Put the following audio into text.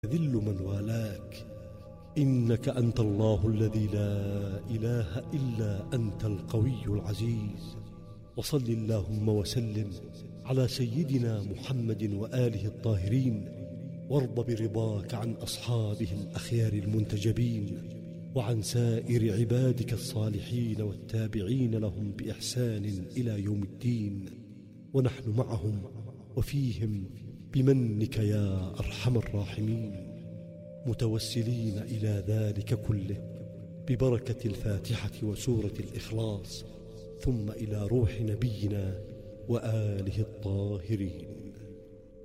ذل من والاك، إنك أنت الله الذي لا إله إلا أنت القوي العزيز. وصل اللهم وسلم على سيدنا محمد وآله الطاهرين، وارض برضاك عن أصحابه الأخيار المنتجبين، وعن سائر عبادك الصالحين والتابعين لهم بإحسان إلى يوم الدين، ونحن معهم وفيهم بمنك يا أرحم الراحمين، متوسلين إلى ذلك كله ببركة الفاتحة وسورة الإخلاص، ثم إلى روح نبينا وآله الطاهرين.